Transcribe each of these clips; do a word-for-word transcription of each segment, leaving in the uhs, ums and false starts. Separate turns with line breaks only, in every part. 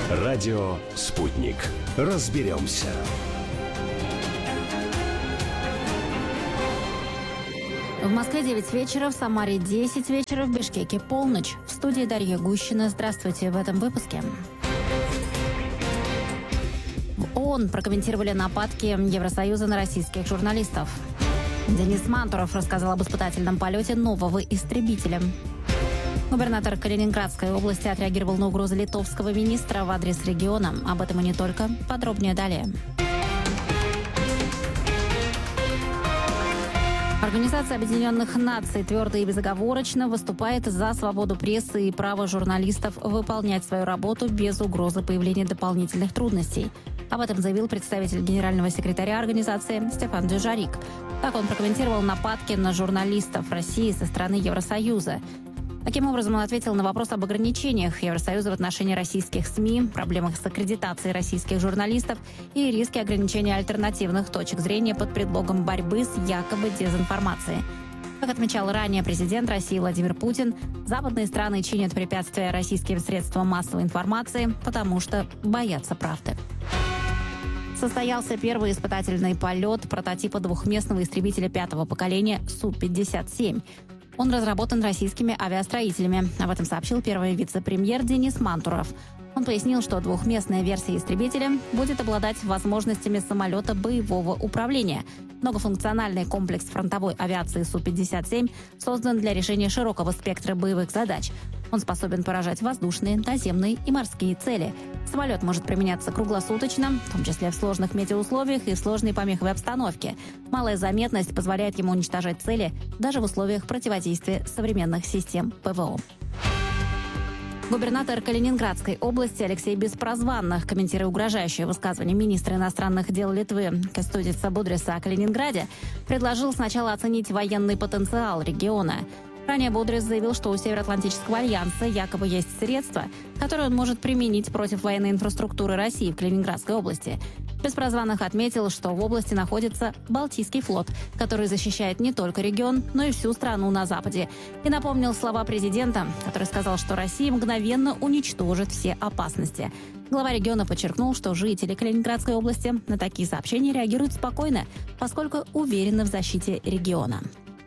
Радио «Спутник». Разберемся.
В Москве девять вечера, в Самаре десять вечера, в Бишкеке полночь. В студии Дарья Гущина. Здравствуйте в этом выпуске. В ООН прокомментировали нападки Евросоюза на российских журналистов. Денис Мантуров рассказал об испытательном полете нового истребителя. Губернатор Калининградской области отреагировал на угрозы литовского министра в адрес региона. Об этом и не только. Подробнее далее. Организация Объединенных Наций твердо и безоговорочно выступает за свободу прессы и право журналистов выполнять свою работу без угрозы появления дополнительных трудностей. Об этом заявил представитель генерального секретаря организации Стефан Дюжарик. Так он прокомментировал нападки на журналистов России со стороны Евросоюза. Таким образом, он ответил на вопрос об ограничениях Евросоюза в отношении российских СМИ, проблемах с аккредитацией российских журналистов и риске ограничения альтернативных точек зрения под предлогом борьбы с якобы дезинформацией. Как отмечал ранее президент России Владимир Путин, западные страны чинят препятствия российским средствам массовой информации, потому что боятся правды. Состоялся первый испытательный полет прототипа двухместного истребителя пятого поколения Су пятьдесят семь. Он разработан российскими авиастроителями. Об этом сообщил первый вице-премьер Денис Мантуров. Он пояснил, что двухместная версия истребителя будет обладать возможностями самолета боевого управления. Многофункциональный комплекс фронтовой авиации Су пятьдесят семь создан для решения широкого спектра боевых задач. Он способен поражать воздушные, наземные и морские цели. Самолет может применяться круглосуточно, в том числе в сложных метеоусловиях и в сложной помеховой обстановке. Малая заметность позволяет ему уничтожать цели даже в условиях противодействия современных систем ПВО. Губернатор Калининградской области Алексей Беспрозванных, комментируя угрожающее высказывание министра иностранных дел Литвы Кястудиса Будриса о Калининграде, предложил сначала оценить военный потенциал региона. Ранее Будрис заявил, что у Североатлантического альянса якобы есть средства, которые он может применить против военной инфраструктуры России в Калининградской области. Беспрозванных отметил, что в области находится Балтийский флот, который защищает не только регион, но и всю страну на Западе. И напомнил слова президента, который сказал, что Россия мгновенно уничтожит все опасности. Глава региона подчеркнул, что жители Калининградской области на такие сообщения реагируют спокойно, поскольку уверены в защите региона.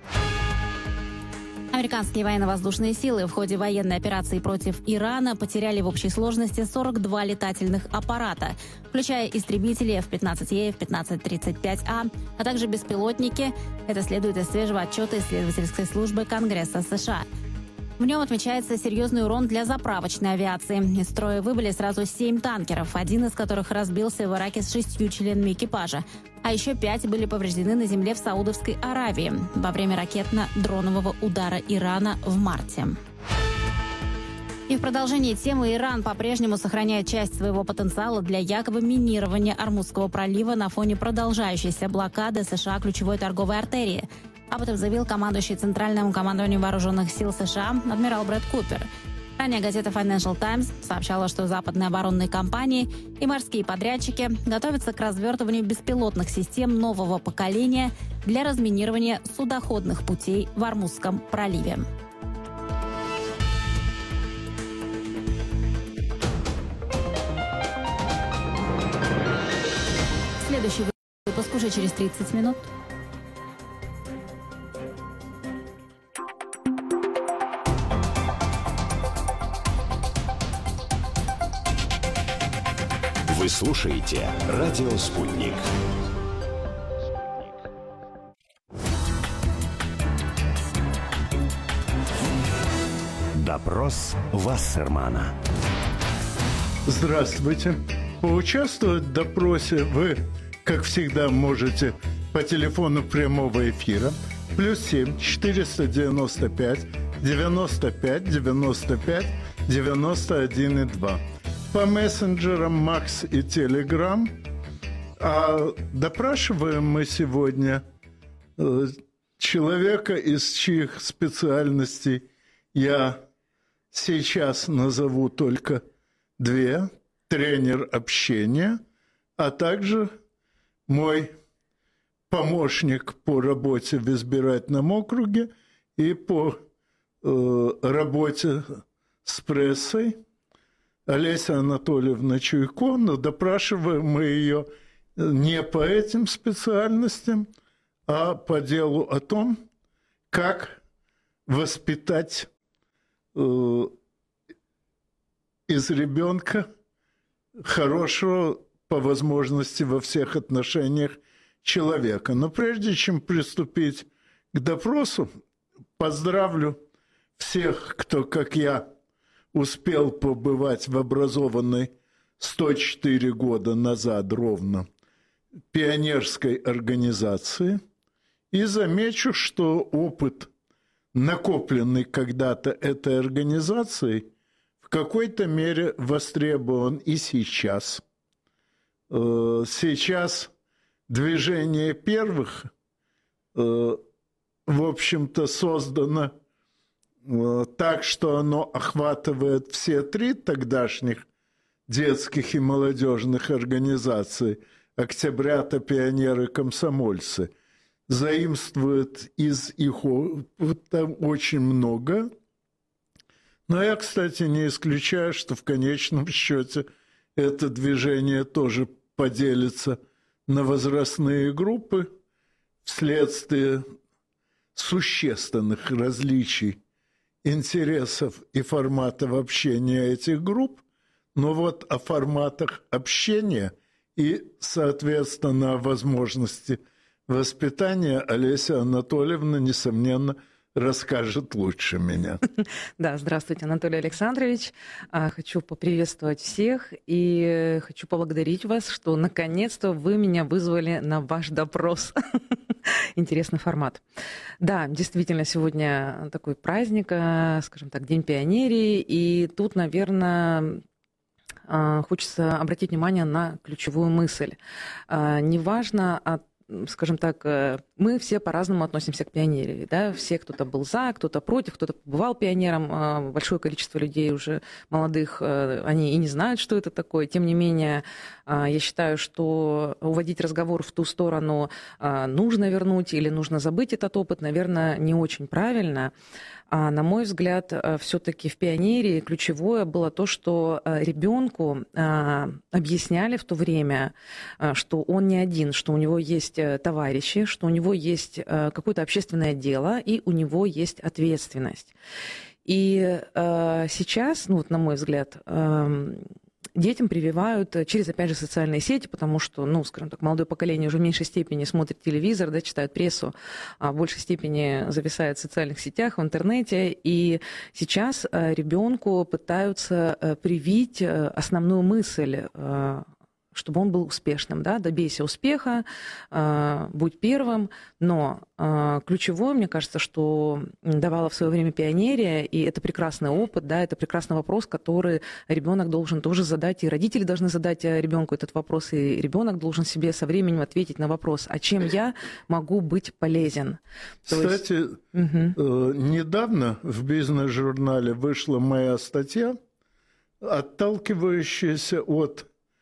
Американские военно-воздушные силы в ходе военной операции против Ирана потеряли в общей сложности сорок два летательных аппарата, включая истребители эф пятнадцать е, эф пятнадцать тридцать пять а, а также беспилотники. Это следует из свежего отчета исследовательской службы Конгресса США. В нем отмечается серьезный урон для заправочной авиации. Из строя выбыли сразу семь танкеров, один из которых разбился в Ираке с шестью членами экипажа. А еще пять были повреждены на земле в Саудовской Аравии во время ракетно-дронового удара Ирана в марте. И в продолжении темы Иран по-прежнему сохраняет часть своего потенциала для якобы минирования Ормузского пролива на фоне продолжающейся блокады США ключевой торговой артерии. Об этом заявил командующий Центральным командованием вооруженных сил США адмирал Брэд Купер. Ранее газета Financial Times сообщала, что западные оборонные компании и морские подрядчики готовятся к развертыванию беспилотных систем нового поколения для разминирования судоходных путей в Ормузском проливе. Следующий выпуск уже через тридцать минут.
Вы слушаете «Радио Спутник». Допрос Вассермана.
Здравствуйте. Поучаствовать в допросе вы, как всегда, можете по телефону прямого эфира плюс семь четыреста девяносто пять девяносто пять девяносто пять девяносто один и два. По мессенджерам Макс и Телеграм. А допрашиваем мы сегодня э, человека, из чьих специальностей я сейчас назову только две. Тренер общения, а также мой помощник по работе в избирательном округе и по э, работе с прессой Олеся Анатольевна Чуйко, но допрашиваем мы ее не по этим специальностям, а по делу о том, как воспитать э, из ребенка хорошего, по возможности, во всех отношениях человека. Но прежде чем приступить к допросу, поздравлю всех, кто, как я, успел побывать в образованной сто четыре года назад ровно пионерской организации, и замечу, что опыт, накопленный когда-то этой организацией, в какой-то мере востребован и сейчас. Сейчас движение первых, в общем-то, создано так, что оно охватывает все три тогдашних детских и молодежных организаций, октябрята, пионеры, комсомольцы, заимствует из их опыта очень много. Но я, кстати, не исключаю, что в конечном счете это движение тоже поделится на возрастные группы вследствие существенных различий интересов и форматов общения этих групп, но вот о форматах общения и, соответственно, о возможности воспитания Олеся Анатольевна, несомненно, расскажет лучше меня.
Да, здравствуйте, Анатолий Александрович. Хочу поприветствовать всех и хочу поблагодарить вас, что наконец-то вы меня вызвали на ваш допрос. Интересный формат. Да, действительно, сегодня такой праздник, скажем так, День пионерии, и тут, наверное, хочется обратить внимание на ключевую мысль. Неважно от скажем так, мы все по-разному относимся к пионерии. Да? Все, кто-то был за, кто-то против, кто-то побывал пионером. Большое количество людей уже молодых, они и не знают, что это такое. Тем не менее, я считаю, что уводить разговор в ту сторону нужно вернуть или нужно забыть этот опыт, наверное, не очень правильно. А на мой взгляд, все-таки в пионерии ключевое было то, что ребенку объясняли в то время, что он не один, что у него есть товарищи, что у него есть какое-то общественное дело и у него есть ответственность. И сейчас, ну вот на мой взгляд, детям прививают через, опять же, социальные сети, потому что, ну, скажем так, молодое поколение уже в меньшей степени смотрит телевизор, да, читает прессу, а в большей степени зависает в социальных сетях, в интернете. И сейчас ребенку пытаются привить основную мысль, чтобы он был успешным, да, добейся успеха, э, будь первым, но э, ключевое, мне кажется, что давала в свое время пионерия, и это прекрасный опыт, да, это прекрасный вопрос, который ребенок должен тоже задать, и родители должны задать ребенку этот вопрос, и ребенок должен себе со временем ответить на вопрос, а чем я могу быть полезен.
Кстати, есть... угу. недавно в бизнес-журнале вышла моя статья, отталкивающаяся от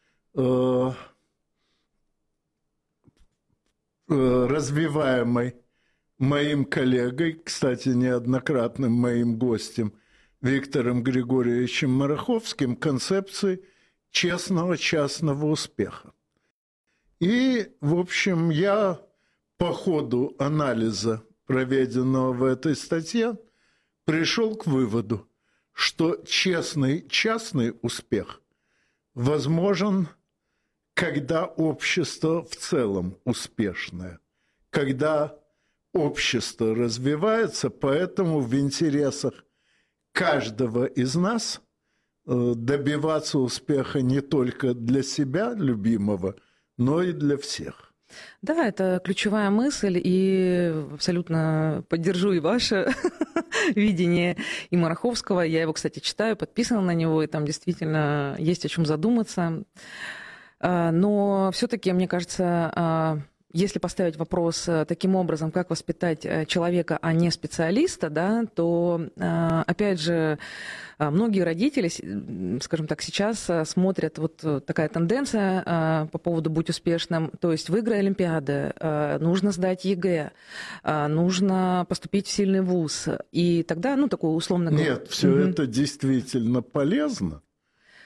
развиваемой моим коллегой, кстати, неоднократным моим гостем Виктором Григорьевичем Мараховским, концепции честного частного успеха. И, в общем, я по ходу анализа, проведенного в этой статье, пришел к выводу, что честный частный успех возможен, когда общество в целом успешное, когда общество развивается, поэтому в интересах каждого из нас добиваться успеха не только для себя, любимого, но и для всех.
Да, это ключевая мысль, и абсолютно поддержу и ваше видение и Мараховского. Я его, кстати, читаю, подписана на него, и там действительно есть о чем задуматься. Но все-таки, мне кажется, если поставить вопрос таким образом, как воспитать человека, а не специалиста, да, то, опять же, многие родители, скажем так, сейчас смотрят, вот такая тенденция по поводу «будь успешным», то есть выиграй Олимпиады, нужно сдать ЕГЭ, нужно поступить в сильный вуз, и тогда, ну, такое условно...
Нет, все угу. это действительно полезно.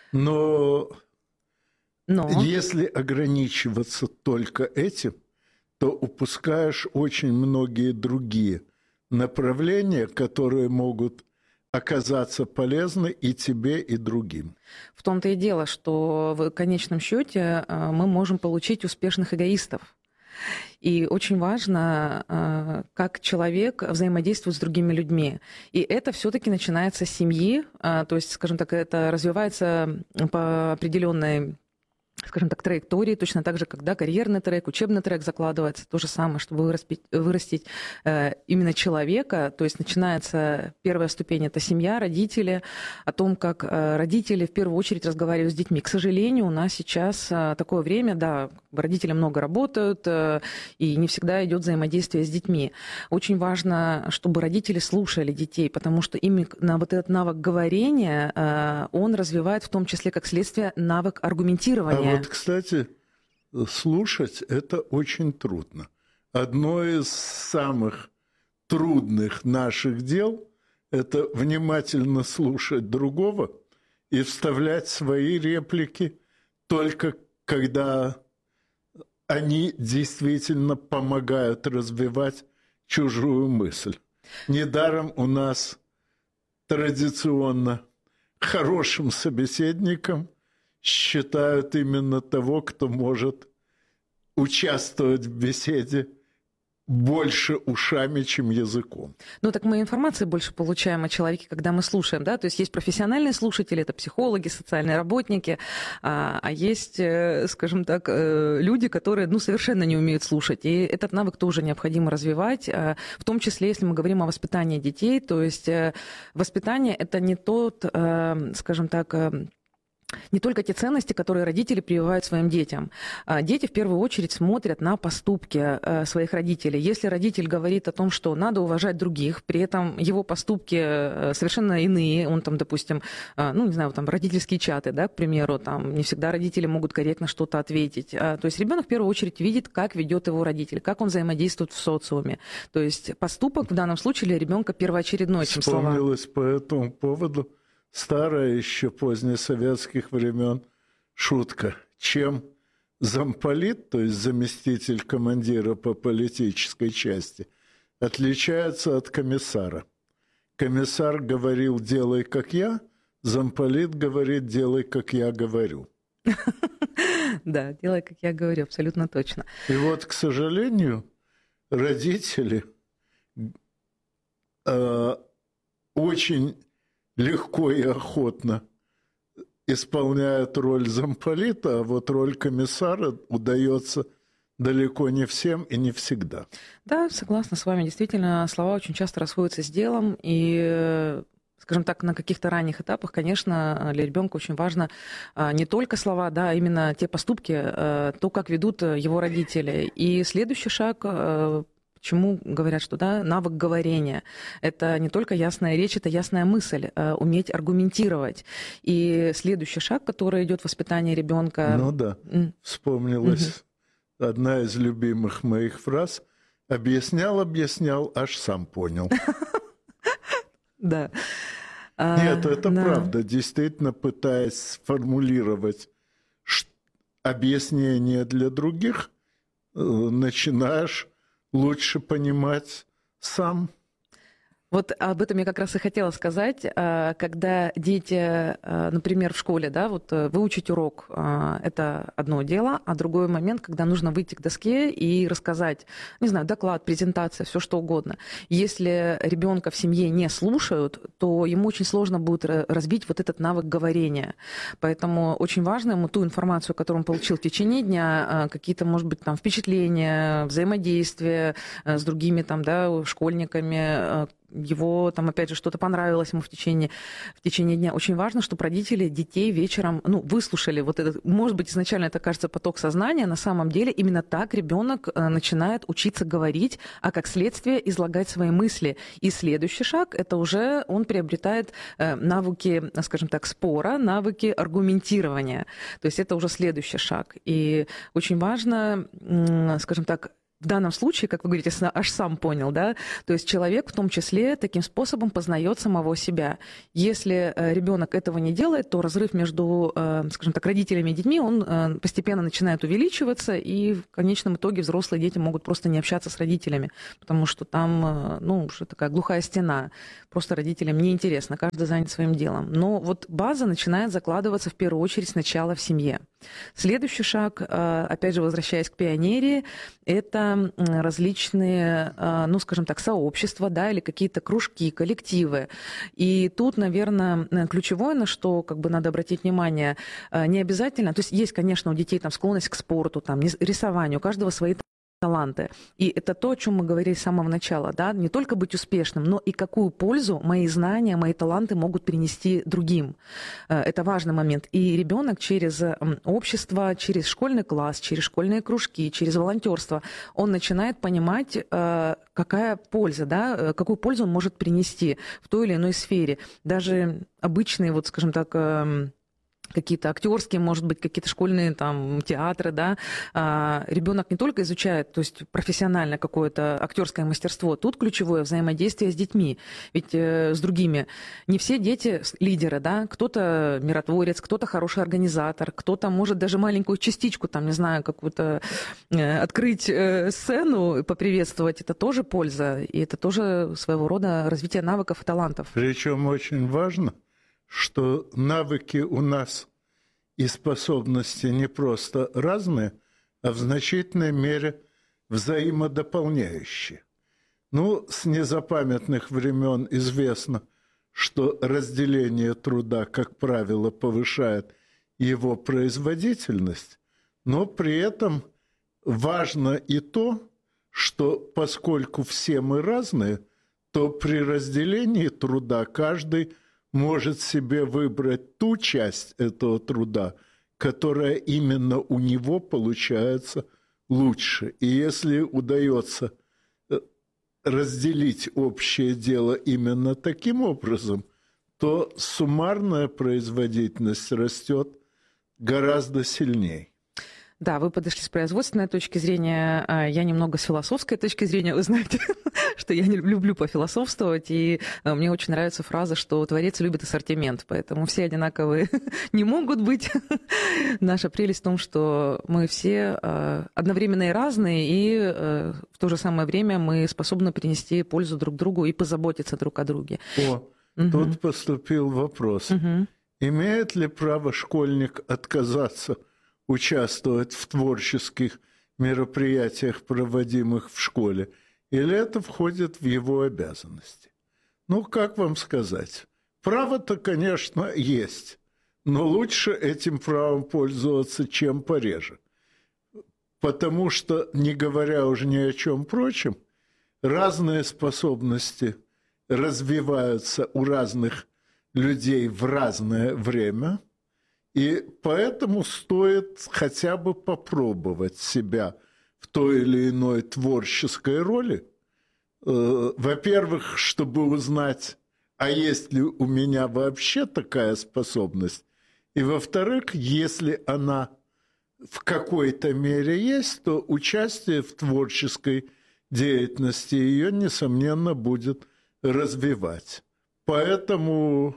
Но,
Но
если ограничиваться только этим, то упускаешь очень многие другие направления, которые могут оказаться полезны и тебе, и другим.
в том-то и дело, что в конечном счете мы можем получить успешных эгоистов. И очень важно, как человек взаимодействует с другими людьми. И это все-таки начинается с семьи, то есть, скажем так, это развивается по определенной, скажем так, траектории, точно так же, когда карьерный трек, учебный трек закладывается, то же самое, чтобы вырастить, вырастить э, именно человека, то есть начинается первая ступень, это семья, родители, о том, как э, родители в первую очередь разговаривают с детьми. К сожалению, у нас сейчас э, такое время, да, родители много работают, э, и не всегда идет взаимодействие с детьми. Очень важно, чтобы родители слушали детей, потому что именно вот этот навык говорения, э, он развивает в том числе как следствие навык аргументирования.
А вот, кстати, слушать – это очень трудно. Одно из самых трудных наших дел – это внимательно слушать другого и вставлять свои реплики только когда они действительно помогают развивать чужую мысль. Недаром у нас традиционно хорошим собеседником считают именно того, кто может участвовать в беседе больше ушами, чем языком.
Ну, так мы информации больше получаем о человеке, когда мы слушаем, да, то есть есть профессиональные слушатели, это психологи, социальные работники, а, а есть, скажем так, люди, которые, ну, совершенно не умеют слушать, и этот навык тоже необходимо развивать, в том числе, если мы говорим о воспитании детей, то есть воспитание – это не тот, скажем так, не только те ценности, которые родители прививают своим детям. Дети в первую очередь смотрят на поступки своих родителей. Если родитель говорит о том, что надо уважать других, при этом его поступки совершенно иные, он там, допустим, ну, не знаю, там родительские чаты, да, к примеру, там не всегда родители могут корректно что-то ответить. То есть ребенок в первую очередь видит, как ведет его родитель, как он взаимодействует в социуме. То есть поступок в данном случае для ребенка первоочередной, чем слова.
Вспомнилось по этому поводу старая еще позднесоветских времен шутка. Чем замполит, то есть заместитель командира по политической части, отличается от комиссара? Комиссар говорил «делай, как я», замполит говорит «делай, как я говорю».
Да, делай, как я говорю, абсолютно точно.
И вот, к сожалению, родители э, очень легко и охотно исполняют роль замполита, а вот роль комиссара удается далеко не всем и не всегда.
Да, согласна с вами. Действительно, слова очень часто расходятся с делом, и, скажем так, на каких-то ранних этапах, конечно, для ребенка очень важно не только слова, да, а именно те поступки, то, как ведут его родители. И следующий шаг, почему говорят, что да, навык говорения – это не только ясная речь, это ясная мысль, уметь аргументировать. И следующий шаг, который идет в воспитании ребенка.
Ну да, вспомнилась угу. одна из любимых моих фраз: «Объяснял, объяснял, аж сам понял».
Да.
Нет, это правда. Действительно, пытаясь сформулировать объяснение для других, начинаешь лучше понимать сам.
Вот об этом я как раз и хотела сказать. Когда дети, например, в школе, да, вот выучить урок – это одно дело, а другой момент, когда нужно выйти к доске и рассказать, не знаю, доклад, презентация, все что угодно. Если ребенка в семье не слушают, то ему очень сложно будет развить вот этот навык говорения. Поэтому очень важно ему ту информацию, которую он получил в течение дня, какие-то, может быть, там впечатления, взаимодействие с другими там, да, школьниками, его там, опять же, что-то понравилось ему в течение, в течение дня. Очень важно, чтобы родители детей вечером, ну, выслушали вот этот, может быть, изначально это кажется поток сознания, на самом деле именно так ребенок начинает учиться говорить, а как следствие излагать свои мысли. И следующий шаг, это уже он приобретает навыки, скажем так, спора, навыки аргументирования. То есть это уже следующий шаг. И очень важно, скажем так, в данном случае, как вы говорите, аж сам понял, да, то есть человек в том числе таким способом познает самого себя. Если ребенок этого не делает, то разрыв между, скажем так, родителями и детьми, он постепенно начинает увеличиваться, и в конечном итоге взрослые дети могут просто не общаться с родителями, потому что там, ну, уже такая глухая стена, просто родителям неинтересно, каждый занят своим делом. Но вот база начинает закладываться в первую очередь сначала в семье. Следующий шаг, опять же, возвращаясь к пионерии, это различные, ну, скажем так, сообщества, да, или какие-то кружки, коллективы. И тут, наверное, ключевое, на что как бы надо обратить внимание, не обязательно, то есть есть, конечно, у детей там склонность к спорту, там, рисованию, у каждого свои таланты. И это то, о чем мы говорили с самого начала, да, не только быть успешным, но и какую пользу мои знания, мои таланты могут принести другим. Это важный момент. И ребенок через общество, через школьный класс, через школьные кружки, через волонтерство, он начинает понимать, какая польза, да, какую пользу он может принести в той или иной сфере. Даже обычные, вот, скажем так, какие-то актерские, может быть, какие-то школьные там театры, да, а, ребенок не только изучает, то есть профессионально какое-то актерское мастерство, тут ключевое взаимодействие с детьми, ведь э, с другими. Не все дети лидеры, да, кто-то миротворец, кто-то хороший организатор, кто-то может даже маленькую частичку, там, не знаю, какую-то э, открыть э, сцену и поприветствовать, это тоже польза, и это тоже своего рода развитие навыков и талантов.
Причем очень важно, что навыки у нас и способности не просто разные, а в значительной мере взаимодополняющие. Ну, с незапамятных времен известно, что разделение труда, как правило, повышает его производительность, но при этом важно и то, что поскольку все мы разные, то при разделении труда каждый может себе выбрать ту часть этого труда, которая именно у него получается лучше. И если удается разделить общее дело именно таким образом, то суммарная производительность растет гораздо сильнее.
Да, вы подошли с производственной точки зрения, я немного с философской точки зрения. Вы знаете, что я не люблю пофилософствовать, и мне очень нравится фраза, что творец любит ассортимент, поэтому все одинаковые не могут быть. Наша прелесть в том, что мы все одновременно и разные, и в то же самое время мы способны принести пользу друг другу и позаботиться друг о друге.
О, угу. Тут поступил вопрос. Угу. Имеет ли право школьник отказаться участвовать в творческих мероприятиях, проводимых в школе, или это входит в его обязанности? Ну, как вам сказать? Право-то, конечно, есть, но лучше этим правом пользоваться, чем пореже. Потому что, не говоря уже ни о чем прочем, разные способности развиваются у разных людей в разное время, и поэтому стоит хотя бы попробовать себя в той или иной творческой роли. Во-первых, чтобы узнать, а есть ли у меня вообще такая способность. И во-вторых, если она в какой-то мере есть, то участие в творческой деятельности ее, несомненно, будет развивать. Поэтому...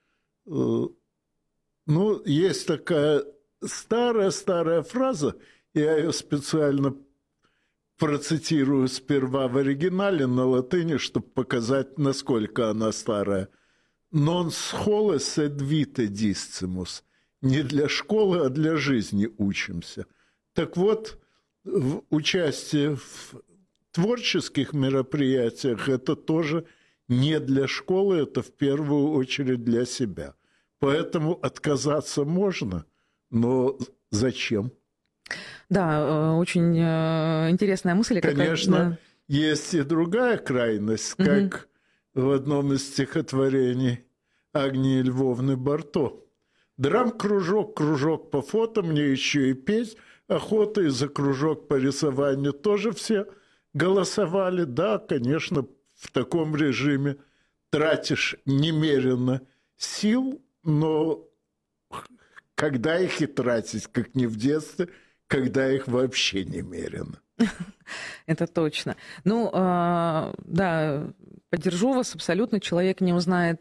Ну, есть такая старая-старая фраза, я ее специально процитирую сперва в оригинале на латыни, чтобы показать, насколько она старая. «Non scholae sed vitae discimus» – не для школы, а для жизни учимся. Так вот, в участие в творческих мероприятиях – это тоже не для школы, это в первую очередь для себя. Поэтому отказаться можно, но зачем?
Да, очень интересная мысль.
Конечно,
какая-то...
есть и другая крайность, как угу. в одном из стихотворений Агнии Львовны Барто. Драм-кружок, кружок по фото, мне еще и петь охота, и за кружок по рисованию тоже все голосовали. Да, конечно, в таком режиме тратишь немерено сил, но когда их и тратить, как не в детстве, когда их вообще немерено.
Это точно. Ну, да, поддержу вас абсолютно. Человек не узнает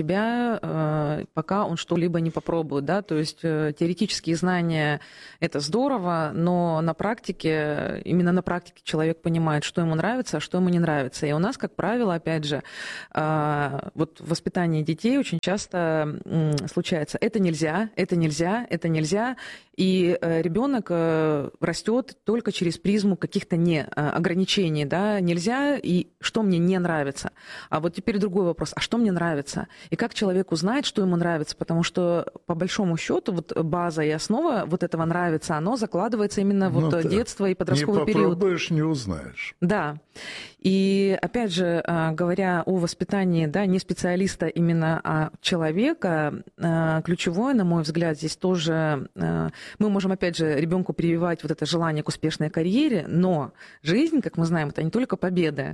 себя, пока он что-либо не попробует, да, то есть теоретические знания – это здорово, но на практике, именно на практике человек понимает, что ему нравится, а что ему не нравится. И у нас, как правило, опять же, вот в воспитании детей очень часто случается это нельзя, это нельзя, это нельзя, и ребенок растет только через призму каких-то не ограничений, да, нельзя, и что мне не нравится. А вот теперь другой вопрос, а что мне нравится? И как человек узнает, что ему нравится? Потому что, по большому счету, вот база и основа вот этого нравится, оно закладывается именно вот ну, детство и подростковый период.
Не попробуешь, не узнаешь.
Да. И, опять же, говоря о воспитании, да, не специалиста именно, а человека, ключевое, на мой взгляд, здесь тоже мы можем, опять же, ребенку прививать вот это желание к успешной карьере, но жизнь, как мы знаем, это не только победа.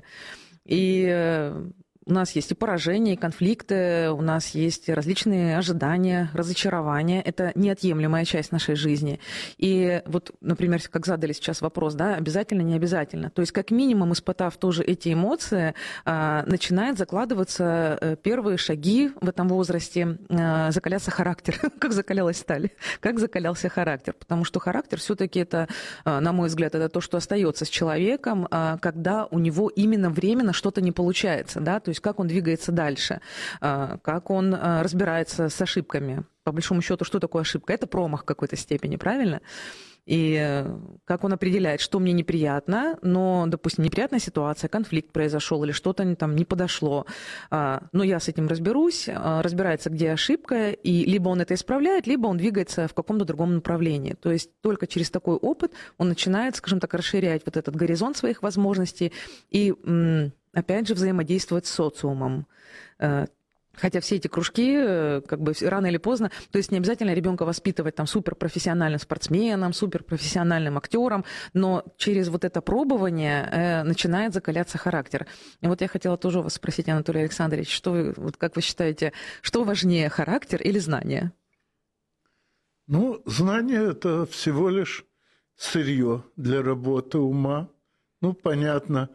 И у нас есть и поражения, и конфликты, у нас есть различные ожидания, разочарования. Это неотъемлемая часть нашей жизни. И вот, например, как задали сейчас вопрос, да, обязательно, не обязательно. То есть, как минимум, испытав тоже эти эмоции, начинает закладываться первые шаги в этом возрасте, закаляться характер. Как закалялась сталь, как закалялся характер. Потому что характер все-таки это, на мой взгляд, это то, что остается с человеком, когда у него именно временно что-то не получается, да, то есть как он двигается дальше, как он разбирается с ошибками. По большому счету, что такое ошибка? Это промах в какой-то степени, правильно? И как он определяет, что мне неприятно, но, допустим, неприятная ситуация, конфликт произошел или что-то там не подошло, но я с этим разберусь, разбирается, где ошибка, и либо он это исправляет, либо он двигается в каком-то другом направлении. То есть только через такой опыт он начинает, скажем так, расширять вот этот горизонт своих возможностей и, опять же, взаимодействовать с социумом. Хотя все эти кружки, как бы рано или поздно, то есть не обязательно ребенка воспитывать там суперпрофессиональным спортсменом, суперпрофессиональным актером, но через вот это пробование э, начинает закаляться характер. И вот я хотела тоже вас спросить, Анатолий Александрович, что вы, вот как вы считаете, что важнее, характер или знание?
Ну, знание – это всего лишь сырье для работы ума. Ну, понятно,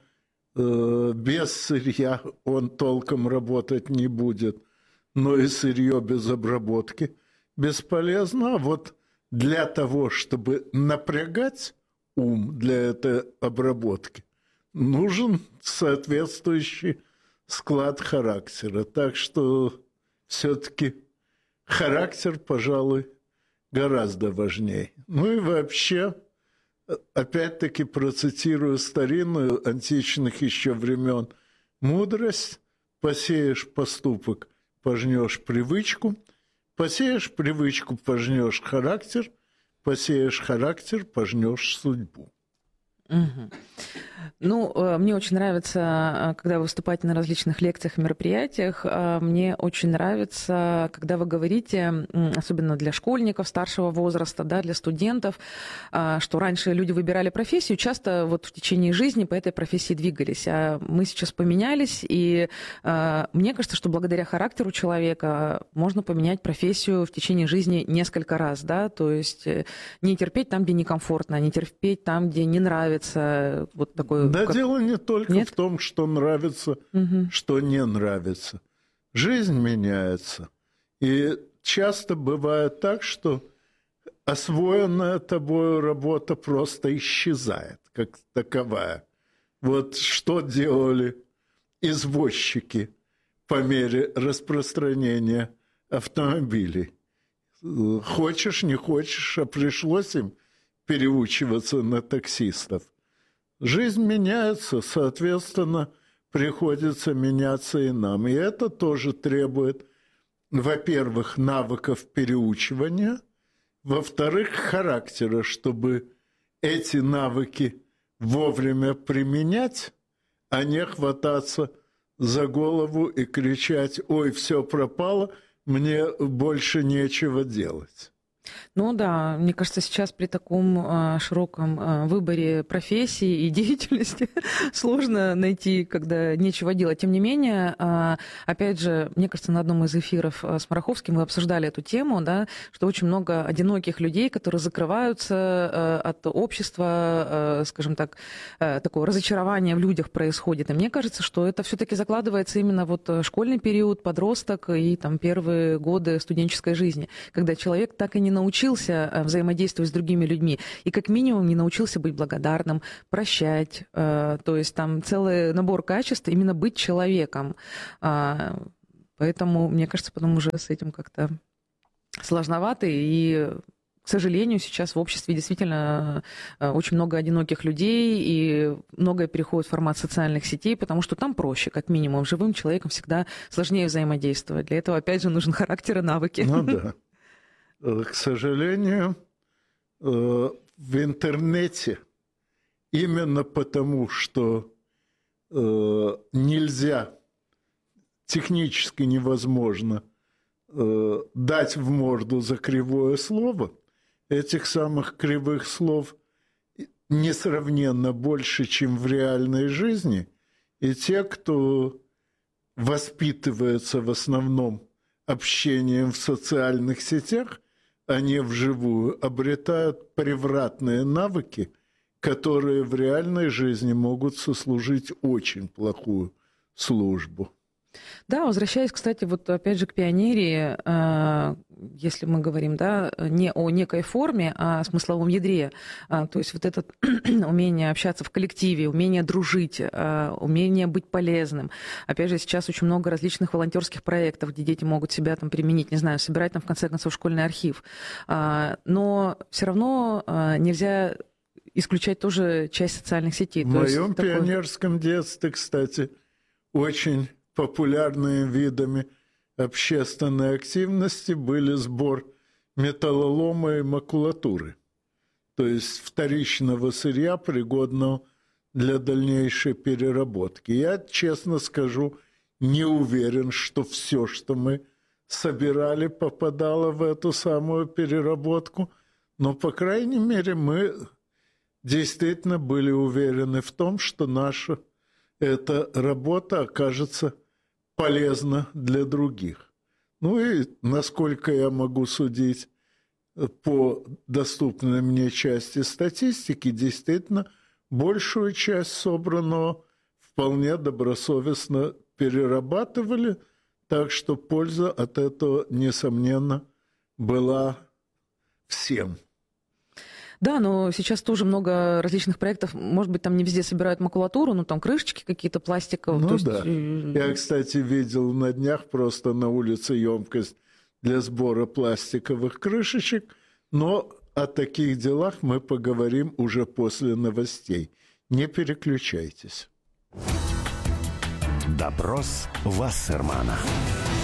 без сырья он толком работать не будет, но и сырье без обработки бесполезно. А вот для того, чтобы напрягать ум для этой обработки, нужен соответствующий склад характера. Так что все-таки характер, пожалуй, гораздо важнее. Ну и вообще... Опять-таки процитирую старинную, античных еще времен, мудрость: посеешь поступок, пожнешь привычку, посеешь привычку, пожнешь характер, посеешь характер, пожнешь судьбу.
Угу. Ну, мне очень нравится, когда вы выступаете на различных лекциях и мероприятиях, мне очень нравится, когда вы говорите, особенно для школьников старшего возраста, да, для студентов, что раньше люди выбирали профессию, часто вот в течение жизни по этой профессии двигались, а мы сейчас поменялись, и мне кажется, что благодаря характеру человека можно поменять профессию в течение жизни несколько раз, да, то есть не терпеть там, где некомфортно, не терпеть там, где не нравится, вот такой...
Да,
как...
дело не только
Нет?
в том, что нравится, угу. что не нравится. Жизнь меняется. И часто бывает так, что освоенная тобою работа просто исчезает, как таковая. Вот что делали извозчики по мере распространения автомобилей. Хочешь, не хочешь, а пришлось им переучиваться на таксистов. Жизнь меняется, соответственно, приходится меняться и нам. И это тоже требует, во-первых, навыков переучивания, во-вторых, характера, чтобы эти навыки вовремя применять, а не хвататься за голову и кричать: «Ой, все пропало, мне больше нечего делать».
Ну да, мне кажется, сейчас при таком а, широком а, выборе профессий и деятельности сложно найти, когда нечего делать. Тем не менее, а, опять же, мне кажется, на одном из эфиров с Мараховским мы обсуждали эту тему, да, что очень много одиноких людей, которые закрываются а, от общества, а, скажем так, а, такое разочарование в людях происходит. И мне кажется, что это все-таки закладывается именно вот школьный период, подросток и там первые годы студенческой жизни, когда человек так и не научился взаимодействовать с другими людьми и как минимум не научился быть благодарным, прощать. То есть там целый набор качеств именно быть человеком. Поэтому, мне кажется, потом уже с этим как-то сложновато. И, к сожалению, сейчас в обществе действительно очень много одиноких людей, и многое переходит в формат социальных сетей, потому что там проще, как минимум. Живым человеком всегда сложнее взаимодействовать. Для этого, опять же, нужен характер и навыки.
Ну да. К сожалению, в интернете именно потому, что нельзя, технически невозможно дать в морду за кривое слово, этих самых кривых слов несравненно больше, чем в реальной жизни, и те, кто воспитывается в основном общением в социальных сетях, они вживую обретают превратные навыки, которые в реальной жизни могут сослужить очень плохую службу.
Да, возвращаясь, кстати, вот опять же к пионерии, если мы говорим, да, не о некой форме, а о смысловом ядре, то есть вот это умение общаться в коллективе, умение дружить, умение быть полезным. Опять же, сейчас очень много различных волонтерских проектов, где дети могут себя там применить, не знаю, собирать там в конце концов школьный архив. Но все равно нельзя исключать тоже часть социальных сетей.
В
то
моем
такой...
пионерском детстве, кстати, очень популярными видами общественной активности были сбор металлолома и макулатуры, то есть вторичного сырья, пригодного для дальнейшей переработки. Я, честно скажу, не уверен, что все, что мы собирали, попадало в эту самую переработку, но, по крайней мере, мы действительно были уверены в том, что наша эта работа окажется полезна для других. Ну и, насколько я могу судить по доступной мне части статистики, действительно, большую часть собранного вполне добросовестно перерабатывали, так что польза от этого, несомненно, была всем.
Да, но сейчас тоже много различных проектов. Может быть, там не везде собирают макулатуру, но там крышечки какие-то пластиковые.
Ну
то
да.
Есть...
Я, кстати, видел на днях просто на улице емкость для сбора пластиковых крышечек, но о таких делах мы поговорим уже после новостей. Не переключайтесь.
Допрос Вассермана.